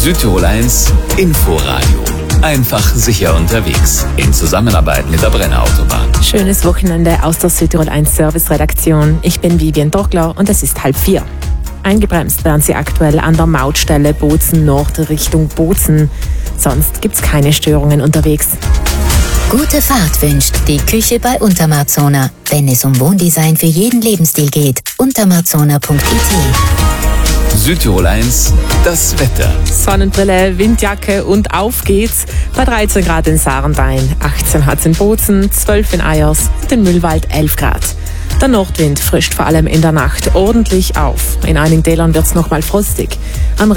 Südtirol 1 Inforadio. Einfach sicher unterwegs. In Zusammenarbeit mit der Brenner Autobahn. Schönes Wochenende aus der Südtirol 1 Service-Redaktion. Ich bin Vivian Dochler und es ist 3:30. Eingebremst werden Sie aktuell an der Mautstelle Bozen Nord Richtung Bozen. Sonst gibt's keine Störungen unterwegs. Gute Fahrt wünscht die Küche bei Untermarzona. Wenn es um Wohndesign für jeden Lebensstil geht, untermarzona.it. Südtirol 1, das Wetter. Sonnenbrille, Windjacke und auf geht's. Bei 13 Grad in Sarenbein, 18 hat's in Bozen, 12 in Eyers und in Mühlwald 11 Grad. Der Nordwind frischt vor allem in der Nacht ordentlich auf. In einigen Tälern wird's nochmal frostig. Am